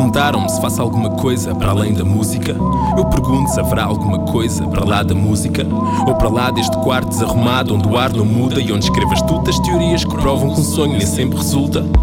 perguntaram-me se faço alguma coisa para além da música. Eu pergunto se haverá alguma coisa para lá da música, ou para lá deste quarto desarrumado onde o ar não muda e onde escrevo astutas teorias que provam que um sonho nem sempre resulta.